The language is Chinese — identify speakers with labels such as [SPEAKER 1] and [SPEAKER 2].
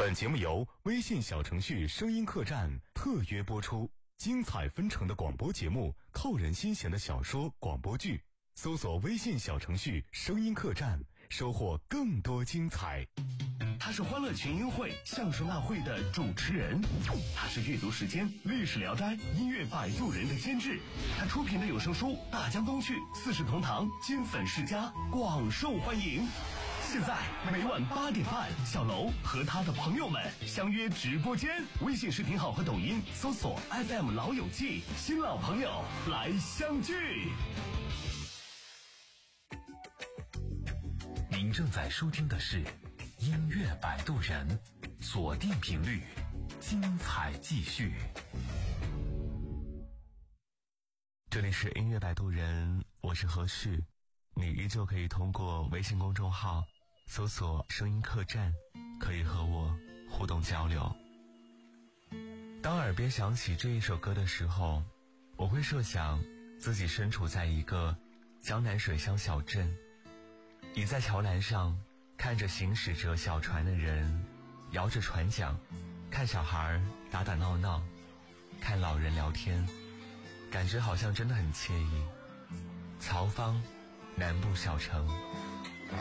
[SPEAKER 1] 本节目由微信小程序声音客栈特约播出，精彩纷呈的广播节目，扣人心弦的小说广播剧，搜索微信小程序声音客栈，收获更多精彩。
[SPEAKER 2] 他是欢乐群英会相声大会的主持人，他是阅读时间历史聊斋音乐摆渡人的监制，他出品的有声书《大江东去》四世同堂金粉世家广受欢迎。现在每晚8点半，小楼和他的朋友们相约直播间，微信视频号和抖音搜索 FM 老友记，新老朋友来相聚。
[SPEAKER 3] 您正在收听的是音乐摆渡人，锁定频率，精彩继续。
[SPEAKER 4] 这里是音乐摆渡人，我是何旭，你依旧可以通过微信公众号搜索声音客栈，可以和我互动交流。当耳边响起这一首歌的时候，我会设想自己身处在一个江南水乡小镇，倚在桥栏上，看着行驶着小船的人摇着船桨，看小孩打打闹闹，看老人聊天，感觉好像真的很惬意。曹芳，南部小城。